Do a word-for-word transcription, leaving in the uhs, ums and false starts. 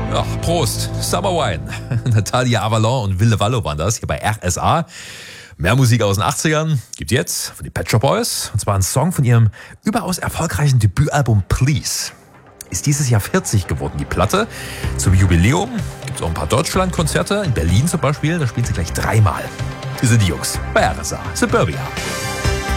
Ach, Prost, Summer Wine. Natalia Avalon und Ville Vallo waren das hier bei R S A. Mehr Musik aus den achtzigern gibt jetzt von den Pet Shop Boys. Und zwar ein Song von ihrem überaus erfolgreichen Debütalbum Please. Ist dieses Jahr vierzig geworden, die Platte. Zum Jubiläum gibt es auch ein paar Deutschlandkonzerte. In Berlin zum Beispiel, da spielen sie gleich dreimal. Hier sind die Jungs bei R S A. Suburbia.